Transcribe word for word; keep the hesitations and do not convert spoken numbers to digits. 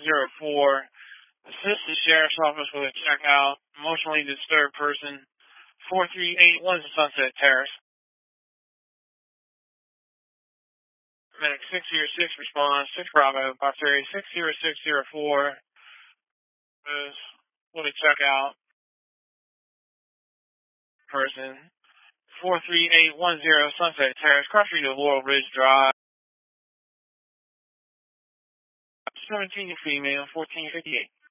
zero four. Assist the Sheriff's Office with a checkout. Emotionally disturbed person. four three eight one Sunset Terrace. Medic six zero six responds. six Bravo. Box area six zero six zero four. Is with a checkout. Person. four three eight one zero Sunset Terrace. Cross street of Laurel Ridge Drive. seventeen female. fourteen fifty-eight.